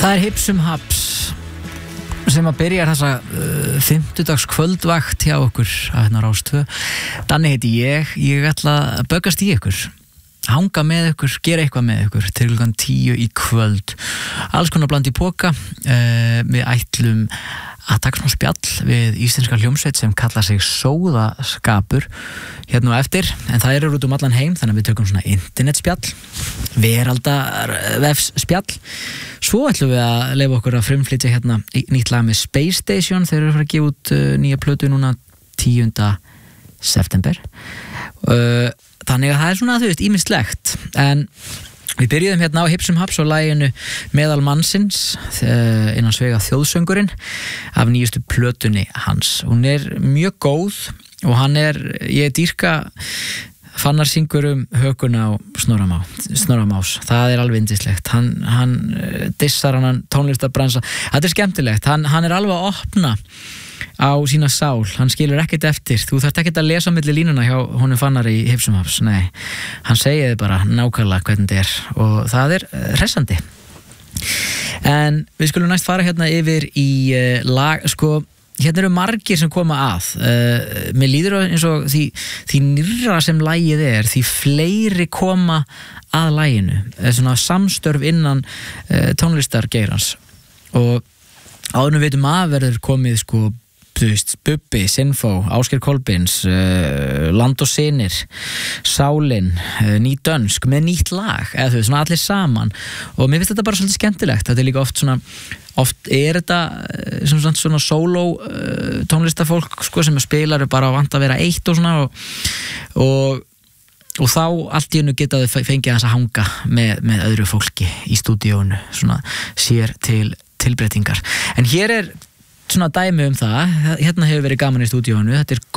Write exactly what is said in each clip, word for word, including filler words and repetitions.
Það er Hipsum Haps sem að byrja þessa uh, fimmtudags kvöldvakt hjá okkur að hérna Rás tvö. Danni heiti ég, ég ætla að böggast í ykkur, hanga með ykkur, gera eitthvað með ykkur til klukkan tíu í kvöld. Alls konar bland í poka. uh, Við ætlum að taka svona spjall við íslenska hljómsveit sem kallar sig Sóðaskapur hérna á eftir, en það eru út um allan heim, þannig að við tökum svona internetspjall, veraldarvefs spjall. Svo ætlum við að leyfa okkur að frumflytja hérna nýtt lag með Space Station. Þeir eru að fara að gefa út uh, nýja plötu núna tíunda september. uh, Þannig að það er svona, þú veist, ýmislegt. En við byrjuðum hérna á Hipsum Haps og laginu Meðal mannsins, innan svega þjóðsöngurinn af nýjustu plötunni hans. Hún er mjög góð og hann er, ég dýrka Fannar syngur um hökuna á Snorra Snorra Más. Það er alveg yndislegt. Hann, hann dissar hann tónlistarbransa. Þetta er skemmtilegt. Hann, hann er alveg að opna á sína sál, hann skilur ekkert eftir. Þú þarft ekkert að lesa á milli línuna hjá honum Fannar í Hipsum Haps, nei, hann segir þið bara nákvæmlega hvernig þetta er og það er hressandi. En við skulum næst fara hérna yfir í uh, lag, sko, hérna eru margir sem koma að. uh, mér líður eins og því, því nýrra sem lagið er, því fleiri koma að laginu, svona samstörf innan uh, tónlistargeirans, og áður við veitum að verður komið, sko, þú veist, Bubbi, Sinfó, Ásgeir Kolbins, uh, Land og Sinir, Sálin, uh, Ný Dönsk með nýtt lag, eða þú veist, svona allir saman, og mér finnst þetta bara svolítið skemmtilegt. Þetta er líka oft svona, oft er þetta uh, svona, svona sóló uh, tónlistafólk, sko, sem spilar bara vant að vera eitt og svona, og, og og þá allt í hennu geta þau fengið hans að hanga með, með öðru fólki í stúdíónu, svona sér til tilbreytingar. En hér er svona dæmi um það, hérna hefur verið gaman í stúdíónu, þetta er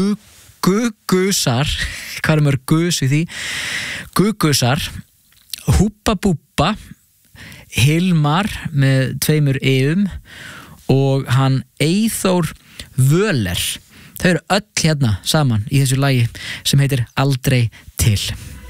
Gugusar, hvað er mörg gus í því? Gugusar, Húbba Búbba, Hilmar með tveimur eum og hann Eyþór Völer. Þau eru öll hérna saman í þessu lagi sem heitir Aldrei til.